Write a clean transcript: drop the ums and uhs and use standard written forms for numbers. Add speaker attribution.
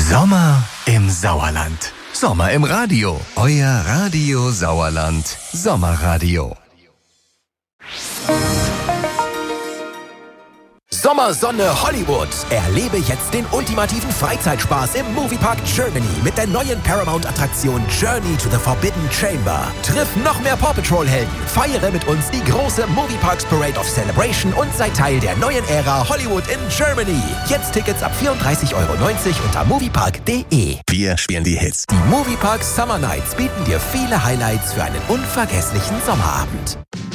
Speaker 1: Sommer im Sauerland. Sommer im Radio. Euer Radio Sauerland. Sommerradio.
Speaker 2: Sommersonne Hollywood. Erlebe jetzt den ultimativen Freizeitspaß im Moviepark Germany mit der neuen Paramount-Attraktion Journey to the Forbidden Chamber. Triff noch mehr Paw Patrol-Helden, feiere mit uns die große Movieparks Parade of Celebration und sei Teil der neuen Ära Hollywood in Germany. Jetzt Tickets ab 34,90 € unter moviepark.de.
Speaker 1: Wir spielen die Hits.
Speaker 2: Die Moviepark Summer Nights bieten dir viele Highlights für einen unvergesslichen Sommerabend.